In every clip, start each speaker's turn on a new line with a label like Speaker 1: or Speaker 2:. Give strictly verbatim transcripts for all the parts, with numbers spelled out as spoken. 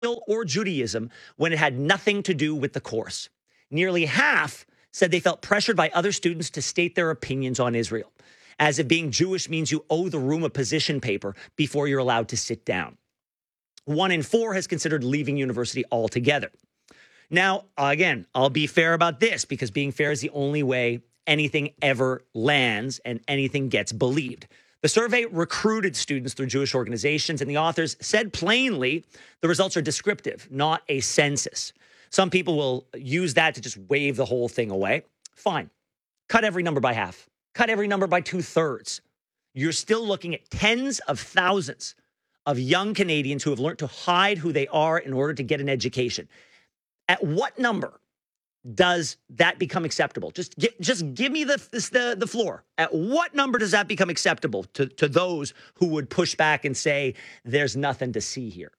Speaker 1: or Judaism when it had nothing to do with the course. Nearly half said they felt pressured by other students to state their opinions on Israel, as if being Jewish means you owe the room a position paper before you're allowed to sit down. One in four has considered leaving university altogether. Now, again, I'll be fair about this because being fair is the only way anything ever lands and anything gets believed. The survey recruited students through Jewish organizations, and the authors said plainly the results are descriptive, not a census. Some people will use that to just wave the whole thing away. Fine. Cut every number by half. Cut every number by two-thirds. You're still looking at tens of thousands of young Canadians who have learned to hide who they are in order to get an education. At what number does that become acceptable? Just, gi- just give me the, the, the floor. At what number does that become acceptable to, to those who would push back and say, there's nothing to see here?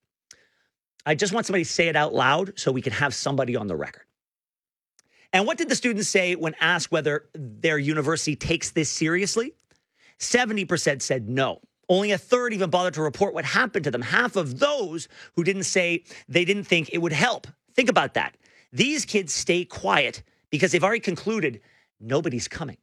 Speaker 1: I just want somebody to say it out loud so we can have somebody on the record. And what did the students say when asked whether their university takes this seriously? seventy percent said no. Only a third even bothered to report what happened to them. Half of those who didn't say they didn't think it would help. Think about that. These kids stay quiet because they've already concluded nobody's coming.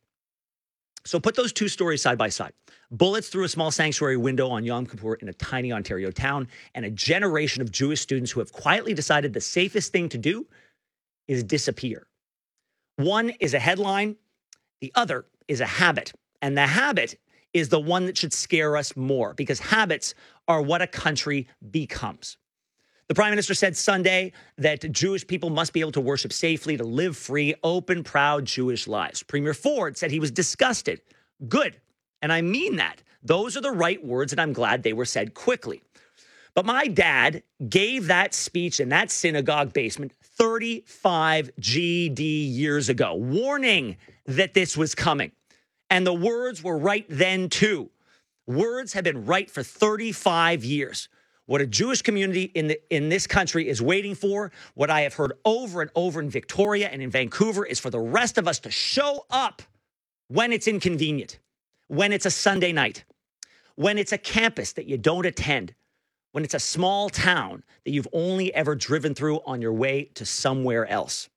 Speaker 1: So put those two stories side by side. Bullets through a small sanctuary window on Yom Kippur in a tiny Ontario town, and a generation of Jewish students who have quietly decided the safest thing to do is disappear. One is a headline, the other is a habit. And the habit is the one that should scare us more, because habits are what a country becomes. The Prime Minister said Sunday that Jewish people must be able to worship safely, to live free, open, proud Jewish lives. Premier Ford said he was disgusted. Good. And I mean that. Those are the right words, and I'm glad they were said quickly. But my dad gave that speech in that synagogue basement thirty-five G D years ago, warning that this was coming. And the words were right then, too. Words have been right for thirty-five years. What a Jewish community in the, in this country is waiting for, what I have heard over and over in Victoria and in Vancouver, is for the rest of us to show up when it's inconvenient, when it's a Sunday night, when it's a campus that you don't attend, when it's a small town that you've only ever driven through on your way to somewhere else.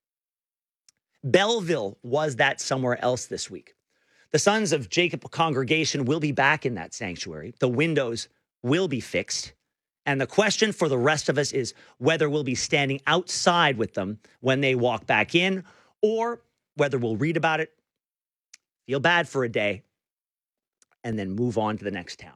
Speaker 1: Belleville was that somewhere else this week. The Sons of Jacob congregation will be back in that sanctuary. The windows will be fixed. And the question for the rest of us is whether we'll be standing outside with them when they walk back in, or whether we'll read about it, feel bad for a day, and then move on to the next town.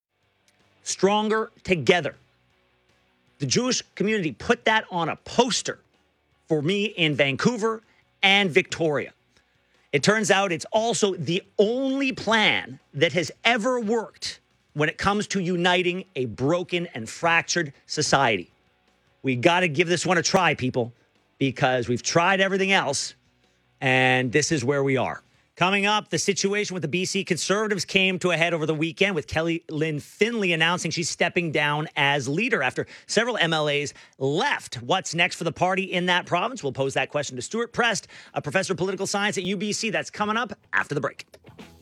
Speaker 1: Stronger together. The Jewish community put that on a poster for me in Vancouver and Victoria. It turns out it's also the only plan that has ever worked when it comes to uniting a broken and fractured society. We got to give this one a try, people, because we've tried everything else, and this is where we are. Coming up, the situation with the B C Conservatives came to a head over the weekend, with Kelly Lynn Finley announcing she's stepping down as leader after several M L As left. What's next for the party in that province? We'll pose that question to Stuart Prest, a professor of political science at U B C. That's coming up after the break.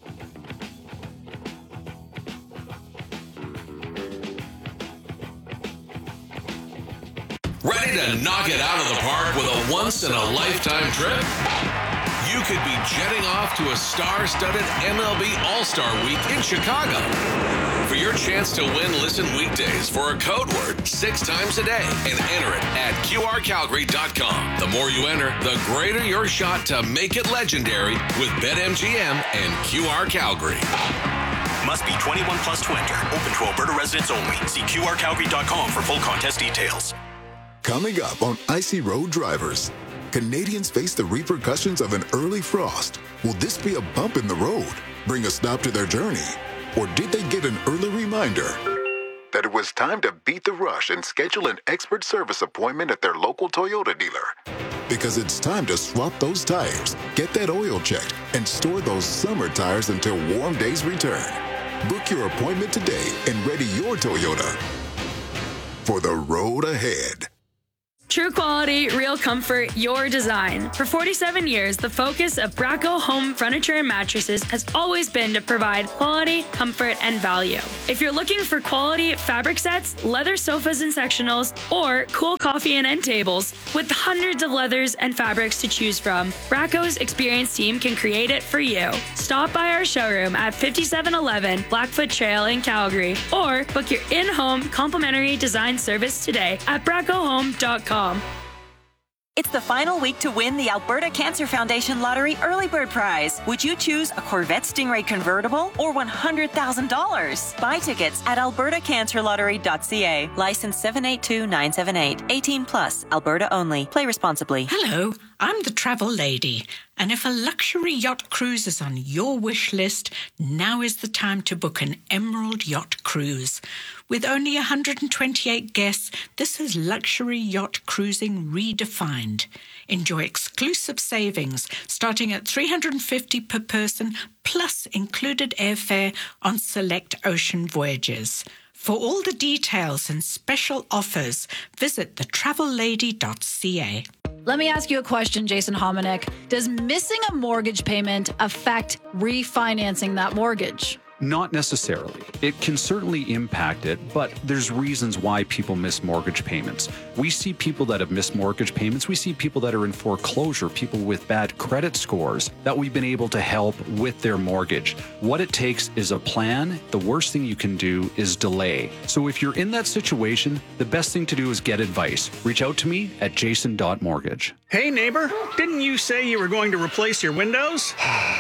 Speaker 2: Ready to knock it out of the park with a once-in-a-lifetime trip? You could be jetting off to a star-studded M L B All-Star Week in Chicago. For your chance to win, listen weekdays for a code word six times a day and enter it at Q R Calgary dot com. The more you enter, the greater your shot to make it legendary with BetMGM and Q R Calgary.
Speaker 3: Must be twenty-one plus to enter. Open to Alberta residents only. See Q R Calgary dot com for full contest details.
Speaker 4: Coming up on Icy Road Drivers, Canadians face the repercussions of an early frost. Will this be a bump in the road, bring a stop to their journey? Or did they get an early reminder that it was time to beat the rush and schedule an expert service appointment at their local Toyota dealer? Because it's time to swap those tires, get that oil checked, and store those summer tires until warm days return. Book your appointment today and ready your Toyota for the road ahead.
Speaker 5: True quality, real comfort, your design. For forty-seven years, the focus of Bracco Home Furniture and Mattresses has always been to provide quality, comfort, and value. If you're looking for quality fabric sets, leather sofas and sectionals, or cool coffee and end tables, with hundreds of leathers and fabrics to choose from, Bracco's experienced team can create it for you. Stop by our showroom at fifty-seven eleven Blackfoot Trail in Calgary, or book your in-home complimentary design service today at bracco home dot com.
Speaker 6: It's the final week to win the Alberta Cancer Foundation Lottery Early Bird Prize. Would you choose a Corvette Stingray convertible or one hundred thousand dollars? Buy tickets at alberta cancer lottery dot c a. License seven eight two nine seven eight. eighteen plus. Alberta only. Play responsibly.
Speaker 7: Hello, I'm the travel lady. And if a luxury yacht cruise is on your wish list, now is the time to book an Emerald Yacht Cruise. With only one hundred twenty-eight guests, this is luxury yacht cruising redefined. Enjoy exclusive savings starting at three hundred fifty dollars per person, plus included airfare on select ocean voyages. For all the details and special offers, visit the travel lady dot c a.
Speaker 8: Let me ask you a question, Jason Hominick. Does missing a mortgage payment affect refinancing that mortgage?
Speaker 9: Not necessarily. It can certainly impact it, but there's reasons why people miss mortgage payments. We see people that have missed mortgage payments. We see people that are in foreclosure, people with bad credit scores that we've been able to help with their mortgage. What it takes is a plan. The worst thing you can do is delay. So if you're in that situation, the best thing to do is get advice. Reach out to me at jason dot mortgage.
Speaker 10: Hey neighbor, didn't you say you were going to replace your windows?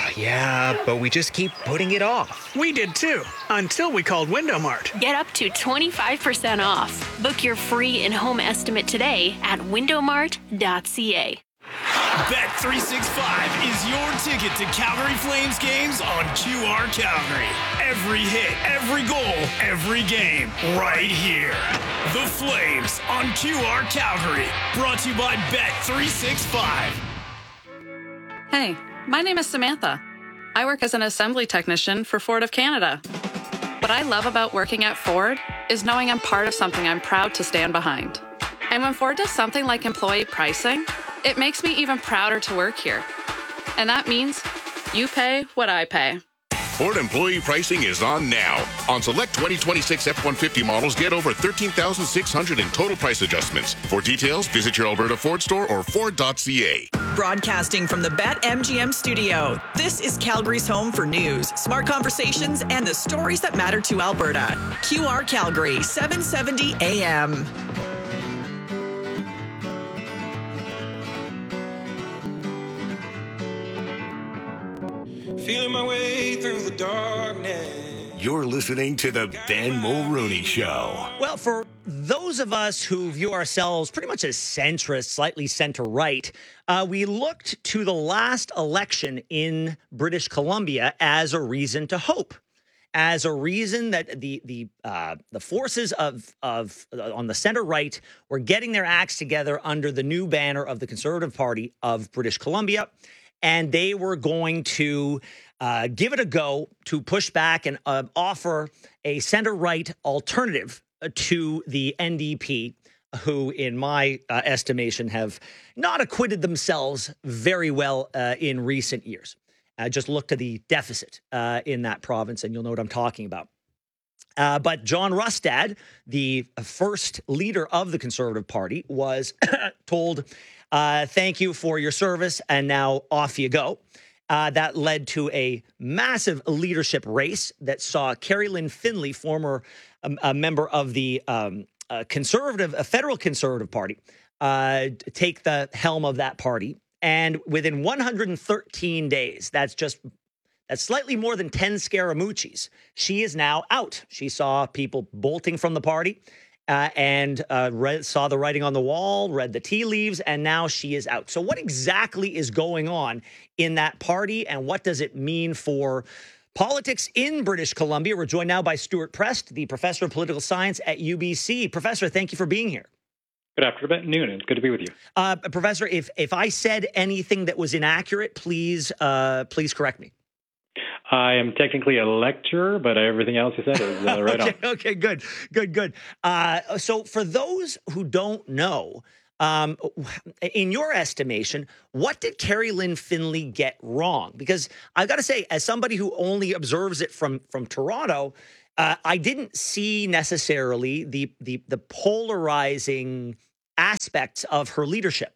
Speaker 11: Yeah, but we just keep putting it off.
Speaker 10: We did too, until we called Window Mart.
Speaker 12: Get up to twenty-five percent off. Book your free in-home estimate today at window mart dot c a.
Speaker 13: Bet three sixty-five is your ticket to Calgary Flames games on Q R Calgary. Every hit, every goal, every game, right here. The Flames on Q R Calgary. Brought to you by Bet three sixty-five.
Speaker 14: Hey, my name is Samantha. I work as an assembly technician for Ford of Canada. What I love about working at Ford is knowing I'm part of something I'm proud to stand behind. And when Ford does something like employee pricing, it makes me even prouder to work here. And that means you pay what I pay.
Speaker 15: Ford employee pricing is on now. On select twenty twenty-six F one fifty models, get over thirteen thousand six hundred in total price adjustments. For details, visit your Alberta Ford store or ford dot c a.
Speaker 16: Broadcasting from the Bet M G M studio, this is Calgary's home for news, smart conversations, and the stories that matter to Alberta. Q R Calgary, seven seventy A M.
Speaker 17: Feeling my way through the darkness.
Speaker 3: You're listening to the Ben Mulrooney Show.
Speaker 1: Well, for those of us who view ourselves pretty much as centrist, slightly center-right, uh, we looked to the last election in British Columbia as a reason to hope, as a reason that the the uh, the forces of of uh, on the center right were getting their acts together under the new banner of the Conservative Party of British Columbia. And they were going to uh, give it a go to push back and uh, offer a center-right alternative to the N D P, who, in my uh, estimation, have not acquitted themselves very well uh, in recent years. Uh, just look to the deficit uh, in that province, and you'll know what I'm talking about. Uh, but John Rustad, the first leader of the Conservative Party, was told, uh, thank you for your service, and now off you go. Uh, that led to a massive leadership race that saw Carrie Lynn Finley, former um, a member of the um, uh, Conservative, a federal Conservative Party, uh, take the helm of that party. And within one hundred thirteen days, that's just That's slightly more than ten Scaramucci's, she is now out. She saw people bolting from the party uh, and uh, read, saw the writing on the wall, read the tea leaves, and now she is out. So what exactly is going on in that party, and what does it mean for politics in British Columbia? We're joined now by Stuart Prest, the professor of political science at U B C. Professor, thank you for being here.
Speaker 18: Good afternoon. It's good to be with you.
Speaker 1: Uh, Professor, if, if I said anything that was inaccurate, please, uh, please correct me.
Speaker 18: I am technically a lecturer, but everything else you said is uh, right
Speaker 1: okay,
Speaker 18: on.
Speaker 1: Okay, good, good, good. Uh, so for those who don't know, Um, in your estimation, what did Carrie Lynn Finley get wrong? Because I've got to say, as somebody who only observes it from from Toronto, uh, I didn't see necessarily the the the polarizing aspects of her leadership.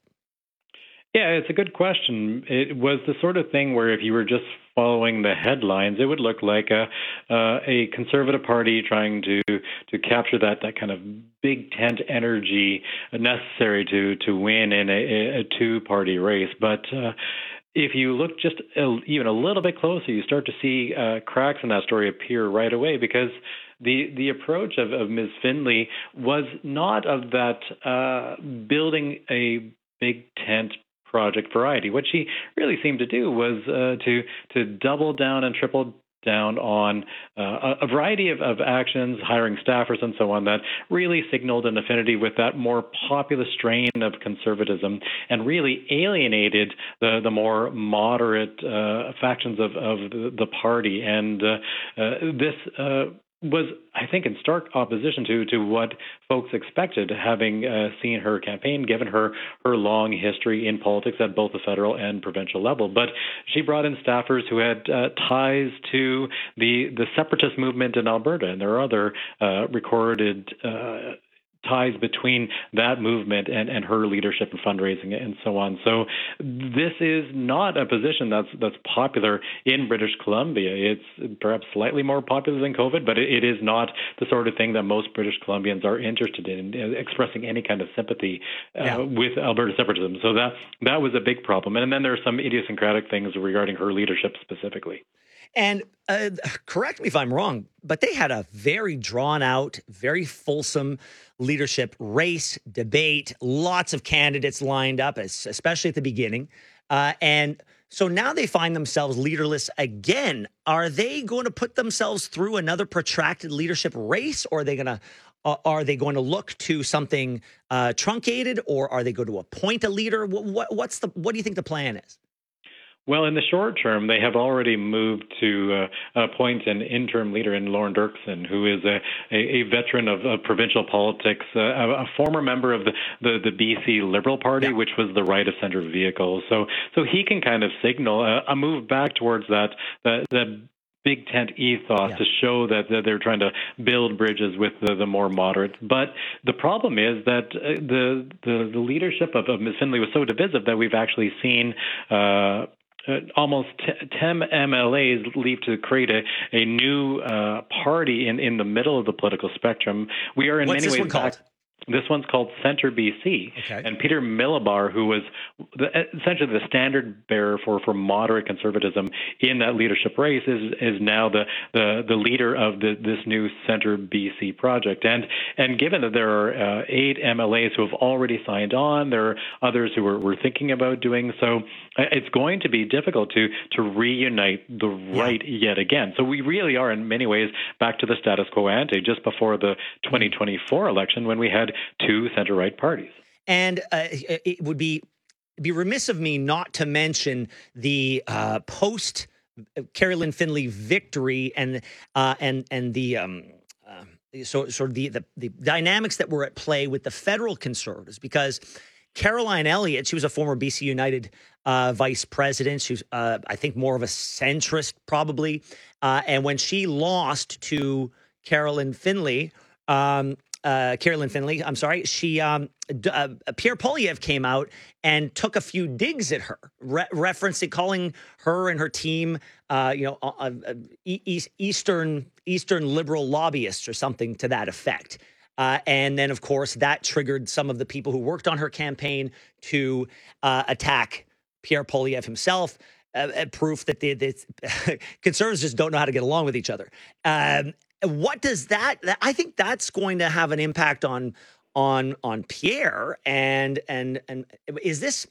Speaker 18: Yeah, it's a good question. It was the sort of thing where if you were just following the headlines, it would look like a uh, a conservative party trying to to capture that that kind of big tent energy necessary to to win in a, a two-party race. But uh, if you look just a, even a little bit closer, you start to see uh, cracks in that story appear right away, because the the approach of, of Miz Finley was not of that uh, building a big tent project variety. What she really seemed to do was uh, to to double down and triple down on uh, a variety of, of actions, hiring staffers and so on, that really signaled an affinity with that more populist strain of conservatism and really alienated the, the more moderate uh, factions of, of the, the party. And uh, uh, this uh, was, I think, in stark opposition to to what folks expected, having uh, seen her campaign, given her her long history in politics at both the federal and provincial level. But she brought in staffers who had uh, ties to the the separatist movement in Alberta, and there are other uh, recorded uh, ties between that movement and, and her leadership and fundraising and so on. So this is not a position that's that's popular in British Columbia. It's perhaps slightly more popular than COVID, but it, it is not the sort of thing that most British Columbians are interested in, expressing any kind of sympathy uh, yeah. with Alberta separatism. So that that was a big problem. And then there are some idiosyncratic things regarding her leadership specifically.
Speaker 1: And uh, correct me if I'm wrong, but they had a very drawn out, very fulsome leadership race, debate, lots of candidates lined up, especially at the beginning. Uh, and so now they find themselves leaderless again. Are they going to put themselves through another protracted leadership race, or are they going to uh, are they going to look to something uh, truncated, or are they going to appoint a leader? What, what, what's the what do you think the plan is?
Speaker 18: Well, in the short term, they have already moved to uh, appoint an interim leader in Lauren Dirksen, who is a, a, a veteran of, of provincial politics, uh, a, a former member of the, the, the B C Liberal Party, yeah. which was the right-of-centre vehicle. So so he can kind of signal a, a move back towards that, that, that big tent ethos yeah. to show that, that they're trying to build bridges with the, the more moderates. But the problem is that uh, the, the the leadership of, of Miz Finley was so divisive that we've actually seen uh, Uh, almost ten M L As leave to create a, a new uh, party in, in the middle of the political spectrum. We are in
Speaker 1: What's
Speaker 18: many
Speaker 1: this
Speaker 18: ways
Speaker 1: one called?
Speaker 18: Back, this one's called Centre B C.
Speaker 1: Okay.
Speaker 18: And Peter Milobar, who was the, essentially the standard bearer for, for moderate conservatism in that leadership race, is is now the the, the leader of the, this new Centre B C project. And and given that there are uh, eight M L As who have already signed on, there are others who are, were thinking about doing so, it's going to be difficult to to reunite the right yeah. yet again. So we really are in many ways back to the status quo ante just before the twenty twenty-four election, when we had two center-right parties.
Speaker 1: And uh, it would be be remiss of me not to mention the uh, post Carrie Lynn Finley victory and uh, and and the um, uh, so sort of the, the the dynamics that were at play with the federal Conservatives, because Caroline Elliott, she was a former B C United uh, vice president. She was, uh, I think, more of a centrist probably. Uh, and when she lost to Carolyn Finley, um, uh, Carolyn Finley, I'm sorry, she uh, uh, Pierre Poilievre came out and took a few digs at her, re- referencing, calling her and her team, uh, you know, uh, uh, e- Eastern Eastern liberal lobbyists or something to that effect. Uh, and then, of course, that triggered some of the people who worked on her campaign to uh, attack Pierre Poilievre himself, uh, proof that the, the Conservatives just don't know how to get along with each other. Um, what does that, I think that's going to have an impact on on on Pierre. And, and, and is this,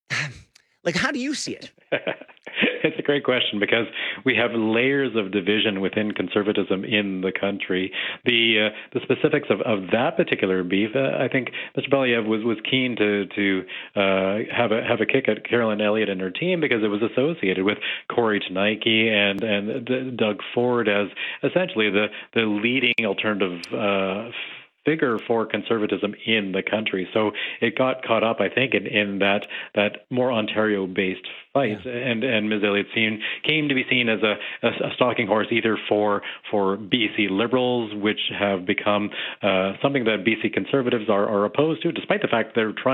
Speaker 1: like, how do you see it?
Speaker 18: It's a great question, because we have layers of division within conservatism in the country. The uh, the specifics of, of that particular beef, uh, I think Mister Poilievre was, was keen to to uh, have a have a kick at Caroline Elliott and her team, because it was associated with Corey Tenike and and D- Doug Ford as essentially the the leading alternative Uh, figure for conservatism in the country. So it got caught up, I think, in, in that that more Ontario-based fight, yeah. and and Miz Elliott seen, came to be seen as a, a, a stalking horse either for for B C Liberals, which have become uh, something that B C Conservatives are, are opposed to, despite the fact they're trying